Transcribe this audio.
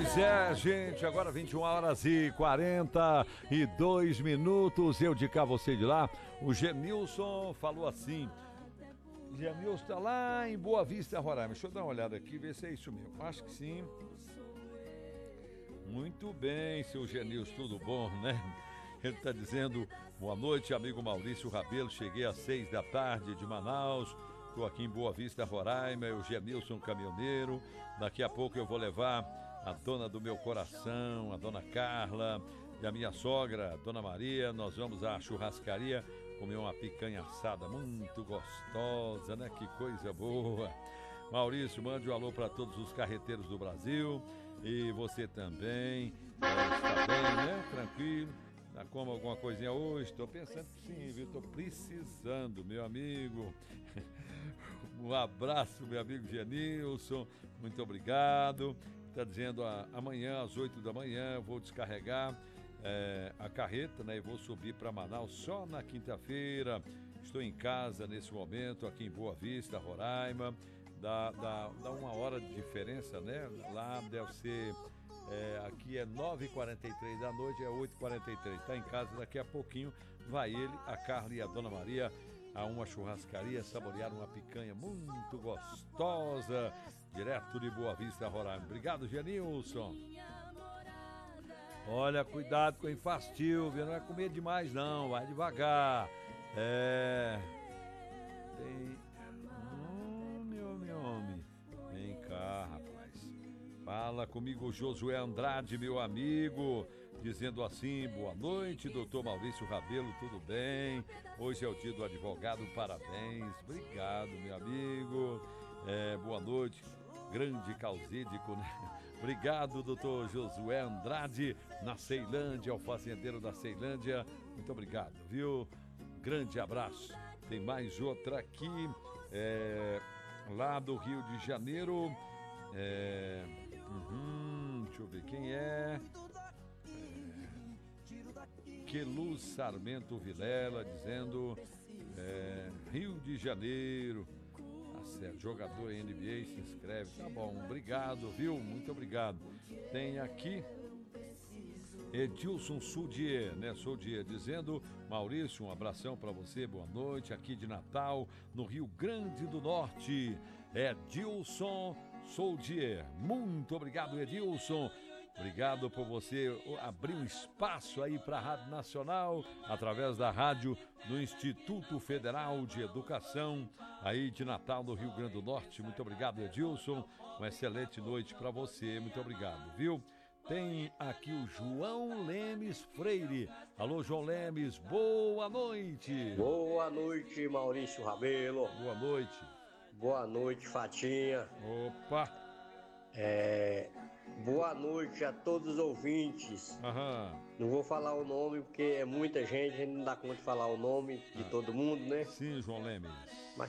Pois é, gente, agora 21h42 Eu de cá, você de lá. O Genilson falou assim. Genilson tá lá em Boa Vista, Roraima. Deixa eu dar uma olhada aqui, ver se é isso mesmo. Acho que sim. Muito bem, seu Genilson, tudo bom, né? Ele tá dizendo, boa noite, amigo Maurício Rabelo. Cheguei às 6 da tarde de Manaus. Estou aqui em Boa Vista, Roraima. Eu, Genilson, caminhoneiro. Daqui a pouco eu vou levar a dona do meu coração, a dona Carla, e a minha sogra, a dona Maria. Nós vamos à churrascaria comer uma picanha assada muito gostosa, né? Que coisa boa. Maurício, mande um alô para todos os carreteiros do Brasil. E você também. Está bem, né? Tranquilo. Já como alguma coisinha hoje? Estou pensando que sim, viu? Estou precisando, meu amigo. Um abraço, meu amigo Genilson. Muito obrigado. Está dizendo, amanhã às 8 da manhã eu vou descarregar a carreta, né? E vou subir para Manaus só na quinta-feira. Estou em casa nesse momento, aqui em Boa Vista, Roraima. Dá 1 hora de diferença, né? Lá deve ser... aqui é 9h43 da noite, é 8h43. Está em casa, daqui a pouquinho vai ele, a Carla e a dona Maria a uma churrascaria saborear uma picanha muito gostosa, direto de Boa Vista, Roraima. Obrigado, Genilson. Olha, cuidado com o infastio, viu? Não é comer demais não, vai devagar. Tem... meu homem. Vem cá, rapaz. Fala comigo, Josué Andrade, meu amigo, dizendo assim, boa noite, doutor Maurício Rabelo, tudo bem? Hoje é o dia do advogado, parabéns, obrigado, meu amigo. Boa noite, grande causídico, né? Obrigado, doutor Josué Andrade, na Ceilândia, o fazendeiro da Ceilândia, muito obrigado, viu? Grande abraço. Tem mais outra aqui, lá do Rio de Janeiro. Deixa eu ver quem é. Queluz Sarmento Vilela dizendo Rio de Janeiro. Tá certo, jogador NBA se inscreve. Tá bom, obrigado, viu? Muito obrigado. Tem aqui Edilson Soudier, né? Soudier dizendo, Maurício, um abração para você, boa noite, aqui de Natal, no Rio Grande do Norte. Edilson Soudier, muito obrigado, Edilson. Obrigado por você abrir um espaço aí para a Rádio Nacional, através da rádio do Instituto Federal de Educação, aí de Natal, no Rio Grande do Norte. Muito obrigado, Edilson. Uma excelente noite para você. Muito obrigado, viu? Tem aqui o João Lemes Freire. Alô, João Lemes, boa noite. Boa noite, Maurício Rabelo. Boa noite. Boa noite, Fatinha. Opa. Boa noite a todos os ouvintes. Não vou falar o nome porque é muita gente, a gente não dá conta de falar o nome de todo mundo, né? Sim, João Lemes. Mas